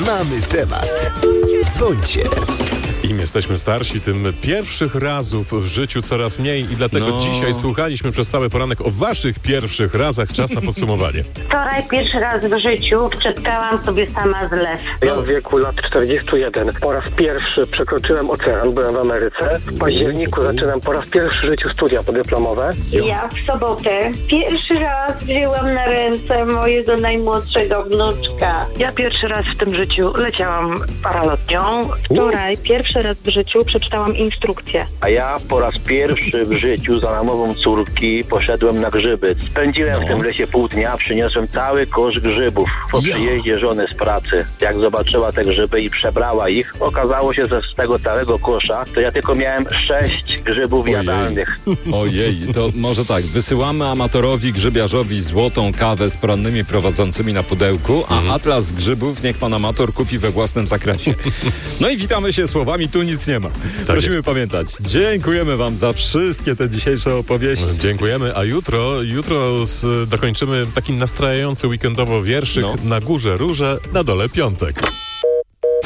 Mamy temat. Dzwońcie. Im jesteśmy starsi, tym pierwszych razów w życiu coraz mniej i dlatego dzisiaj słuchaliśmy przez cały poranek o waszych pierwszych razach. Czas na podsumowanie. Wczoraj pierwszy raz w życiu wczepkałam sobie sama zlew. Ja w wieku lat 41 po raz pierwszy przekroczyłem ocean, byłem w Ameryce. W październiku zaczynam po raz pierwszy w życiu studia podyplomowe. Ja w sobotę pierwszy raz wzięłam na ręce mojego najmłodszego wnuczka. Ja pierwszy raz w tym życiu leciałam paralotnią. Wczoraj pierwszy raz w życiu przeczytałam instrukcję. A ja po raz pierwszy w życiu za namową córki poszedłem na grzyby. Spędziłem w tym lesie pół dnia, przyniosłem cały kosz grzybów po przyjeździe żony z pracy. Jak zobaczyła te grzyby i przebrała ich, okazało się, że z tego całego kosza to ja tylko miałem 6 grzybów jadalnych. Ojej, to może tak, wysyłamy amatorowi grzybiarzowi złotą kawę z porannymi prowadzącymi na pudełku, a atlas grzybów niech pan amator kupi we własnym zakresie. No i witamy się słowami, tu nic nie ma. Prosimy pamiętać. Dziękujemy wam za wszystkie te dzisiejsze opowieści. Dziękujemy, a jutro dokończymy taki nastrajający weekendowo wierszyk. Na górze róże, na dole piątek.